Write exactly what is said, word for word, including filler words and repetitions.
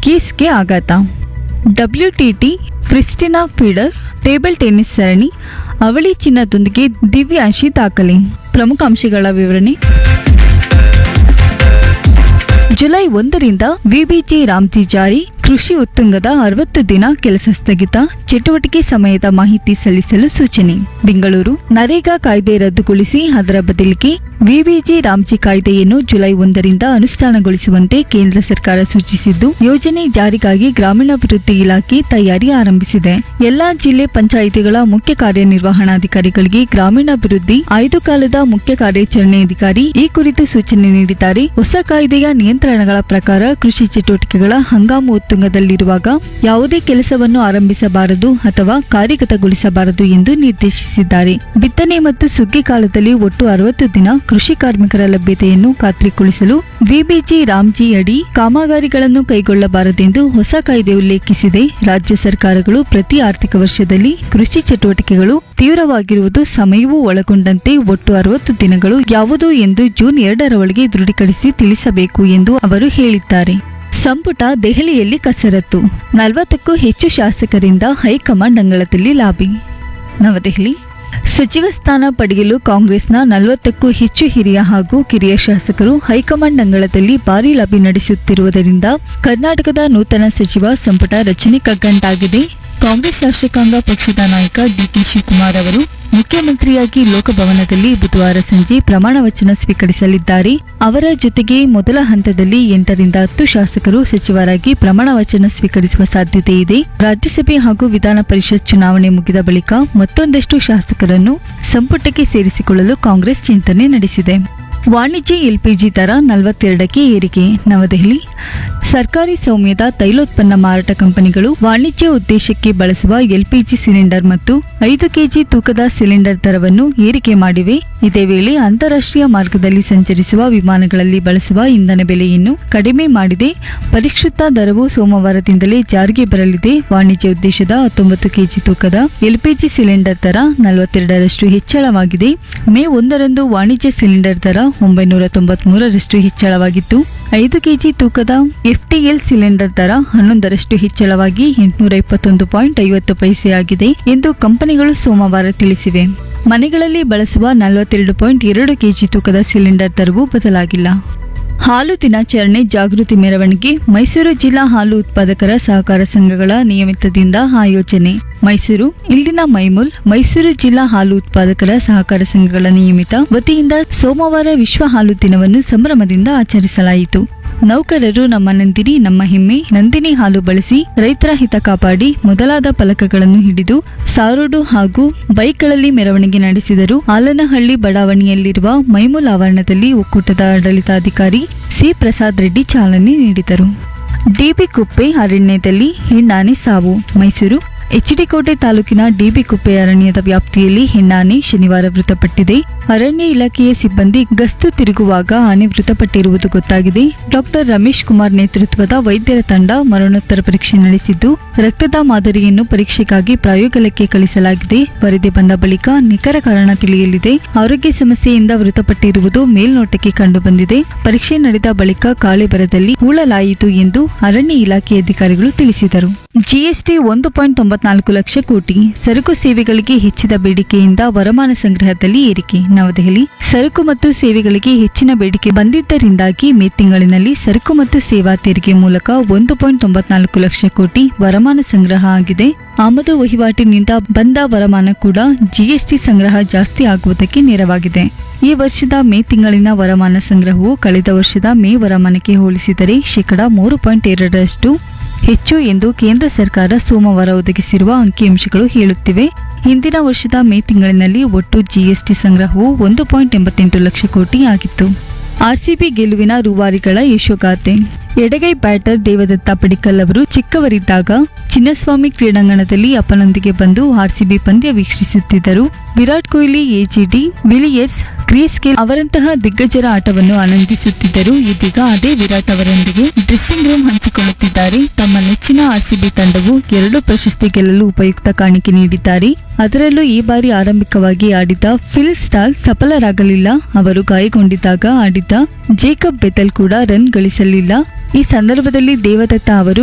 ಕೀಸ್ಗೆ ಆಘಾತ. WTT Christina feeder table tennis ಸರಣಿ ಅವಳಿ ಚಿನ್ನದೊಂದಿಗೆ ದಿವ್ಯಾಂಶಿ ದಾಖಲೆ. ಪ್ರಮುಖ ಅಂಶಗಳ ವಿವರಣೆ. ಜುಲೈ ಒಂದರಿಂದ ವಿಬಿಜಿ ರಾಮ್ಜಿ ಜಾರಿ. ಕೃಷಿ ಉತ್ತುಂಗದ ಅರವತ್ತು ದಿನ ಕೆಲಸ ಸ್ಥಗಿತ. ಚಟುವಟಿಕೆ ಸಮಯದ ಮಾಹಿತಿ ಸಲ್ಲಿಸಲು ಸೂಚನೆ. ಬೆಂಗಳೂರು. ನರೇಗಾ ಕಾಯ್ದೆ ರದ್ದುಗೊಳಿಸಿ ಅದರ ಬದಲಿಗೆ ವಿಬಿಜಿ ರಾಮ್ಜಿ ಕಾಯ್ದೆಯನ್ನು ಜುಲೈ ಒಂದರಿಂದ ಅನುಷ್ಠಾನಗೊಳಿಸುವಂತೆ ಕೇಂದ್ರ ಸರ್ಕಾರ ಸೂಚಿಸಿದ್ದು, ಯೋಜನೆ ಜಾರಿಗಾಗಿ ಗ್ರಾಮೀಣಾಭಿವೃದ್ಧಿ ಇಲಾಖೆ ತಯಾರಿ ಆರಂಭಿಸಿದೆ. ಎಲ್ಲಾ ಜಿಲ್ಲೆ ಪಂಚಾಯಿತಿಗಳ ಮುಖ್ಯ ಕಾರ್ಯನಿರ್ವಹಣಾಧಿಕಾರಿಗಳಿಗೆ ಗ್ರಾಮೀಣಾಭಿವೃದ್ಧಿ ಐದು ಕಾಲದ ಮುಖ್ಯ ಕಾರ್ಯಾಚರಣಾಧಿಕಾರಿ ಈ ಕುರಿತು ಸೂಚನೆ ನೀಡಿದ್ದಾರೆ. ಹೊಸ ಕಾಯ್ದೆಯ ನಿಯಂತ್ರಣಗಳ ಪ್ರಕಾರ ಕೃಷಿ ಚಟುವಟಿಕೆಗಳ ಹಂಗಾಮು ಉತ್ತುಂಗದಲ್ಲಿರುವಾಗ ಯಾವುದೇ ಕೆಲಸವನ್ನು ಆರಂಭಿಸಬಾರದು ಅಥವಾ ಕಾರ್ಯಗತಗೊಳಿಸಬಾರದು ಎಂದು ನಿರ್ದೇಶಿಸಿದ್ದಾರೆ. ಬಿತ್ತನೆ ಮತ್ತು ಸುಗ್ಗಿ ಕಾಲದಲ್ಲಿ ಒಟ್ಟು ಅರವತ್ತು ದಿನ ಕೃಷಿ ಕಾರ್ಮಿಕರ ಲಭ್ಯತೆಯನ್ನು ಖಾತ್ರಿಗೊಳಿಸಲು ವಿಬಿಜಿ ರಾಮ್ಜಿ ಅಡಿ ಕಾಮಗಾರಿಗಳನ್ನು ಕೈಗೊಳ್ಳಬಾರದೆಂದು ಹೊಸ ಕಾಯ್ದೆ ಉಲ್ಲೇಖಿಸಿದೆ. ರಾಜ್ಯ ಸರ್ಕಾರಗಳು ಪ್ರತಿ ಆರ್ಥಿಕ ವರ್ಷದಲ್ಲಿ ಕೃಷಿ ಚಟುವಟಿಕೆಗಳು ತೀವ್ರವಾಗಿರುವುದು ಸಮಯವೂ ಒಳಗೊಂಡಂತೆ ಒಟ್ಟು ಅರವತ್ತು ದಿನಗಳು ಯಾವುದು ಎಂದು ಜೂನ್ ಎರಡರ ಒಳಗೆ ದೃಢೀಕರಿಸಿ ತಿಳಿಸಬೇಕು ಎಂದು ಅವರು ಹೇಳಿದ್ದಾರೆ. ಸಂಪುಟ ದೆಹಲಿಯಲ್ಲಿ ಕಸರತ್ತು. ನಲವತ್ತಕ್ಕೂ ಹೆಚ್ಚು ಶಾಸಕರಿಂದ ಹೈಕಮಾಂಡ್ ಅಂಗಳದಲ್ಲಿ ಲಾಬಿ. ನವದೆಹಲಿ. ಸಚಿವ ಸ್ಥಾನ ಪಡೆಯಲು ಕಾಂಗ್ರೆಸ್ನ ನಲವತ್ತಕ್ಕೂ ಹೆಚ್ಚು ಹಿರಿಯ ಹಾಗೂ ಕಿರಿಯ ಶಾಸಕರು ಹೈಕಮಾಂಡ್ ಅಂಗಳದಲ್ಲಿ ಭಾರೀ ಲಾಬಿ ನಡೆಸುತ್ತಿರುವುದರಿಂದ ಕರ್ನಾಟಕದ ನೂತನ ಸಚಿವ ಸಂಪುಟ ರಚನೆ ಕಗ್ಗಂಟಾಗಿದೆ. ಕಾಂಗ್ರೆಸ್ ಶಾಸಕಾಂಗ ಪಕ್ಷದ ನಾಯಕ ಡಿಕೆ ಶಿವಕುಮಾರ್ ಅವರು ಮುಖ್ಯಮಂತ್ರಿಯಾಗಿ ಲೋಕಭವನದಲ್ಲಿ ಬುಧವಾರ ಸಂಜೆ ಪ್ರಮಾಣ ವಚನ ಸ್ವೀಕರಿಸಲಿದ್ದಾರೆ. ಅವರ ಜೊತೆಗೆ ಮೊದಲ ಹಂತದಲ್ಲಿ ಎಂಟರಿಂದ ಹತ್ತು ಶಾಸಕರು ಸಚಿವರಾಗಿ ಪ್ರಮಾಣ ವಚನ ಸ್ವೀಕರಿಸುವ ಸಾಧ್ಯತೆ ಇದೆ. ರಾಜ್ಯಸಭೆ ಹಾಗೂ ವಿಧಾನ ಪರಿಷತ್ ಚುನಾವಣೆ ಮುಗಿದ ಬಳಿಕ ಮತ್ತೊಂದಷ್ಟು ಶಾಸಕರನ್ನು ಸಂಪುಟಕ್ಕೆ ಸೇರಿಸಿಕೊಳ್ಳಲು ಕಾಂಗ್ರೆಸ್ ಚಿಂತನೆ ನಡೆಸಿದೆ. ವಾಣಿಜ್ಯ ಎಲ್ಪಿಜಿ ದರ ನಲವತ್ತೆರಡಕ್ಕೆ ಏರಿಕೆ. ನವದೆಹಲಿ. ಸರ್ಕಾರಿ ಸ್ವಾಮ್ಯದ ತೈಲೋತ್ಪನ್ನ ಮಾರಾಟ ಕಂಪನಿಗಳು ವಾಣಿಜ್ಯ ಉದ್ದೇಶಕ್ಕೆ ಬಳಸುವ ಎಲ್ಪಿಜಿ ಸಿಲಿಂಡರ್ ಮತ್ತು ಐದು ಕೆಜಿ ತೂಕದ ಸಿಲಿಂಡರ್ ದರವನ್ನು ಏರಿಕೆ ಮಾಡಿವೆ. ಇದೇ ವೇಳೆ ಅಂತಾರಾಷ್ಟ್ರೀಯ ಮಾರ್ಗದಲ್ಲಿ ಸಂಚರಿಸುವ ವಿಮಾನಗಳಲ್ಲಿ ಬಳಸುವ ಇಂಧನ ಬೆಲೆಯನ್ನು ಕಡಿಮೆ ಮಾಡಿದೆ. ಪರಿಷ್ಕೃತ ದರವು ಸೋಮವಾರದಿಂದಲೇ ಜಾರಿಗೆ ಬರಲಿದೆ. ವಾಣಿಜ್ಯ ಉದ್ದೇಶದ ಹತ್ತೊಂಬತ್ತು ಕೆಜಿ ತೂಕದ ಎಲ್ಪಿಜಿ ಸಿಲಿಂಡರ್ ದರ ನಲವತ್ತೆರಡರಷ್ಟು ಹೆಚ್ಚಳವಾಗಿದೆ. ಮೇ ಒಂದರಂದು ವಾಣಿಜ್ಯ ಸಿಲಿಂಡರ್ ದರ ಒಂಬೈನೂರ ತೊಂಬತ್ಮೂರರಷ್ಟು ಹೆಚ್ಚಳವಾಗಿತ್ತು. ಐದು ಕೆಜಿ ತೂಕದ ಎಫ್ಟಿಎಲ್ ಸಿಲಿಂಡರ್ ದರ ಹನ್ನೊಂದರಷ್ಟು ಹೆಚ್ಚಳವಾಗಿ ಎಂಟುನೂರ ಇಪ್ಪತ್ತೊಂದು ಪಾಯಿಂಟ್ ಐವತ್ತು ಪೈಸೆಯಾಗಿದೆ ಎಂದು ಕಂಪನಿಗಳು ಸೋಮವಾರ ತಿಳಿಸಿವೆ. ಮನೆಗಳಲ್ಲಿ ಬಳಸುವ ನಲವತ್ತೆರಡು ಪಾಯಿಂಟ್ ಎರಡು ಕೆಜಿ ತೂಕದ ಸಿಲಿಂಡರ್ ದರವೂ ಬದಲಾಗಿಲ್ಲ. ಹಾಲು ದಿನಾಚರಣೆ ಜಾಗೃತಿ ಮೆರವಣಿಗೆ. ಮೈಸೂರು ಜಿಲ್ಲಾ ಹಾಲು ಉತ್ಪಾದಕರ ಸಹಕಾರ ಸಂಘಗಳ ನಿಯಮಿತದಿಂದ ಆಯೋಜನೆ. ಮೈಸೂರು. ಇಲ್ಲಿನ ಮೈಮೂಲ್ ಮೈಸೂರು ಜಿಲ್ಲಾ ಹಾಲು ಉತ್ಪಾದಕರ ಸಹಕಾರ ಸಂಘಗಳ ನಿಯಮಿತ ವತಿಯಿಂದ ಸೋಮವಾರ ವಿಶ್ವ ಹಾಲು ದಿನವನ್ನು ಸಂಭ್ರಮದಿಂದ ಆಚರಿಸಲಾಯಿತು. ನೌಕರರು ನಮ್ಮ ನಂದಿನಿ ನಮ್ಮ ಹೆಮ್ಮೆ, ನಂದಿನಿ ಹಾಲು ಬಳಸಿ ರೈತರ ಹಿತ ಕಾಪಾಡಿ ಮೊದಲಾದ ಫಲಕಗಳನ್ನು ಹಿಡಿದು ಸಾರೋಡು ಹಾಗೂ ಬೈಕ್ಗಳಲ್ಲಿ ಮೆರವಣಿಗೆ ನಡೆಸಿದರು. ಆಲನಹಳ್ಳಿ ಬಡಾವಣೆಯಲ್ಲಿರುವ ಮೈಮೂಲ್ ಆವರಣದಲ್ಲಿ ಒಕ್ಕೂಟದ ಆಡಳಿತಾಧಿಕಾರಿ ಸಿ ಪ್ರಸಾದ್ ರೆಡ್ಡಿ ಚಾಲನೆ ನೀಡಿದರು. ಡಿಬಿ ಕುಪ್ಪೆ ಅರಣ್ಯದಲ್ಲಿ ಹೆಣ್ಣಾನೆ ಸಾವು. ಮೈಸೂರು. ಎಚ್ಡಿಕೋಟೆ ತಾಲೂಕಿನ ಡಿಬಿ ಕುಪ್ಪೆ ಅರಣ್ಯದ ವ್ಯಾಪ್ತಿಯಲ್ಲಿ ಹೆಣ್ಣಾನೆ ಶನಿವಾರ ಮೃತಪಟ್ಟಿದೆ. ಅರಣ್ಯ ಇಲಾಖೆಯ ಸಿಬ್ಬಂದಿ ಗಸ್ತು ತಿರುಗುವಾಗ ಆನೆ ಮೃತಪಟ್ಟಿರುವುದು ಗೊತ್ತಾಗಿದೆ. ಡಾಕ್ಟರ್ ರಮೇಶ್ ಕುಮಾರ್ ನೇತೃತ್ವದ ವೈದ್ಯರ ತಂಡ ಮರಣೋತ್ತರ ಪರೀಕ್ಷೆ ನಡೆಸಿದ್ದು, ರಕ್ತದ ಮಾದರಿಯನ್ನು ಪರೀಕ್ಷೆಗಾಗಿ ಪ್ರಯೋಗಾಲಯಕ್ಕೆ ಕಳಿಸಲಾಗಿದೆ. ವರದಿ ಬಂದ ಬಳಿಕ ನಿಖರ ಕಾರಣ ತಿಳಿಯಲಿದೆ. ಆರೋಗ್ಯ ಸಮಸ್ಯೆಯಿಂದ ಮೃತಪಟ್ಟಿರುವುದು ಮೇಲ್ನೋಟಕ್ಕೆ ಕಂಡುಬಂದಿದೆ. ಪರೀಕ್ಷೆ ನಡೆದ ಬಳಿಕ ಕಾಳೆಬರದಲ್ಲಿ ಹೂಳಲಾಯಿತು ಎಂದು ಅರಣ್ಯ ಇಲಾಖೆ ಅಧಿಕಾರಿಗಳು ತಿಳಿಸಿದರು. ಜಿಎಸ್ಟಿ ಒಂದು ಪಾಯಿಂಟ್ ತೊಂಬತ್ನಾಲ್ಕು ಲಕ್ಷ ಕೋಟಿ. ಸರಕು ಸೇವೆಗಳಿಗೆ ಹೆಚ್ಚಿದ ಬೇಡಿಕೆಯಿಂದ ವರಮಾನ ಸಂಗ್ರಹದಲ್ಲಿ ಏರಿಕೆ. ನವದೆಹಲಿ. ಸರಕು ಮತ್ತು ಸೇವೆಗಳಿಗೆ ಹೆಚ್ಚಿನ ಬೇಡಿಕೆ ಬಂದಿದ್ದರಿಂದಾಗಿ ಮೇ ತಿಂಗಳಿನಲ್ಲಿ ಸರಕು ಮತ್ತು ಸೇವಾ ತೆರಿಗೆ ಮೂಲಕ ಒಂದು ಪಾಯಿಂಟ್ ತೊಂಬತ್ನಾಲ್ಕು ಲಕ್ಷ ಕೋಟಿ ವರಮಾನ ಸಂಗ್ರಹ ಆಗಿದೆ. ಆಮದು ವಹಿವಾಟಿನಿಂದ ಬಂದ ವರಮಾನ ಕೂಡ ಜಿಎಸ್ಟಿ ಸಂಗ್ರಹ ಜಾಸ್ತಿ ಆಗುವುದಕ್ಕೆ ನೆರವಾಗಿದೆ. ಈ ವರ್ಷದ ಮೇ ತಿಂಗಳಿನ ವರಮಾನ ಸಂಗ್ರಹವು ಕಳೆದ ವರ್ಷದ ಮೇ ವರಮಾನಕ್ಕೆ ಹೋಲಿಸಿದರೆ ಶೇಕಡಾ ಮೂರು ಪಾಯಿಂಟ್ ಎರಡರಷ್ಟು ಹೆಚ್ಚು ಎಂದು ಕೇಂದ್ರ ಸರ್ಕಾರ ಸೋಮವಾರ ಒದಗಿಸಿರುವ ಅಂಕಿಅಂಶಗಳು ಹೇಳುತ್ತಿವೆ. ಹಿಂದಿನ ವರ್ಷದ ಮೇ ತಿಂಗಳಿನಲ್ಲಿ ಒಟ್ಟು ಜಿಎಸ್ಟಿ ಸಂಗ್ರಹವು ಒಂದು ಪಾಯಿಂಟ್ ಎಂಬತ್ತೆಂಟು ಲಕ್ಷ ಕೋಟಿ ಆಗಿತ್ತು. ಆರ್ಸಿಬಿ ಗೆಲುವಿನ ರೂವಾರಿಗಳ ಯಶೋಗಾಥೆ. ಎಡಗೈ ಬ್ಯಾಟರ್ ದೇವದತ್ತ ಪಡಿಕ್ಕಲ್ ಅವರು ಚಿಕ್ಕವರಿದ್ದಾಗ ಚಿನ್ನಸ್ವಾಮಿ ಕ್ರೀಡಾಂಗಣದಲ್ಲಿ ಅಪ್ಪನೊಂದಿಗೆ ಬಂದು ಆರ್ಸಿಬಿ ಪಂದ್ಯ ವೀಕ್ಷಿಸುತ್ತಿದ್ದರು. Virat Kohli, ಎಜಿಡಿ, Villiers, Chris Gayle ಅವರಂತಹ ದಿಗ್ಗಜರ ಆಟವನ್ನು ಆನಂದಿಸುತ್ತಿದ್ದರು. ಇದೀಗ ಅದೇ ವಿರಾಟ್ ಅವರೊಂದಿಗೆ ಡ್ರೆಸ್ಸಿಂಗ್ ರೂಮ್ ಹಂಚಿಕೊಳ್ಳುತ್ತಿದ್ದಾರೆ. ತಮ್ಮ ನೆಚ್ಚಿನ ಆರ್ಸಿಬಿ ತಂಡವು ಎರಡು ಪ್ರಶಸ್ತಿ ಗೆಲ್ಲಲು ಉಪಯುಕ್ತ ಕಾಣಿಕೆ ನೀಡಿದ್ದಾರೆ. ಅದರಲ್ಲೂ ಈ ಬಾರಿ ಆರಂಭಿಕವಾಗಿ ಆಡಿದ್ದ ಫಿಲ್ ಸ್ಟಾಲ್ ಸಫಲರಾಗಲಿಲ್ಲ. ಅವರು ಗಾಯಗೊಂಡಿದ್ದಾಗ ಆಡಿದ್ದ ಜೇಕಬ್ ಬೆಥೆಲ್ ಕೂಡ ರನ್ ಗಳಿಸಲಿಲ್ಲ. ಈ ಸಂದರ್ಭದಲ್ಲಿ ದೇವದತ್ತ ಅವರು